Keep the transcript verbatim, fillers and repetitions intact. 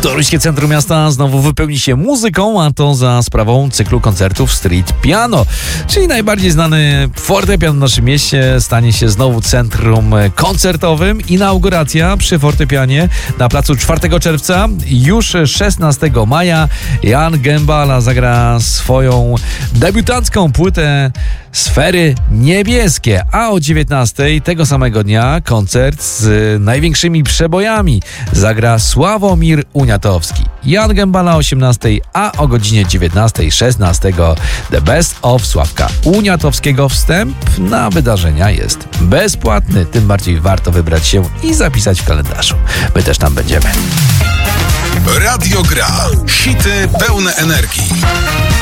Toruńskie centrum miasta znowu wypełni się muzyką, a to za sprawą cyklu koncertów Street Piano, czyli najbardziej znany fortepian w naszym mieście stanie się znowu centrum koncertowym. Inauguracja przy fortepianie na placu czwartego czerwca. Już szesnastego maja Jan Gębala zagra swoją debiutancką płytę Sfery Niebieskie, a o dziewiętnastej tego samego dnia koncert z największymi przebojami zagra Sławomir Uniatowski. Jan Gębala o osiemnastej, a o godzinie dziewiętnastej szesnastego The Best of Sławka Uniatowskiego. Wstęp na wydarzenia jest bezpłatny, tym bardziej warto wybrać się i zapisać w kalendarzu. My też tam będziemy. Radio Gra. Hity pełne energii.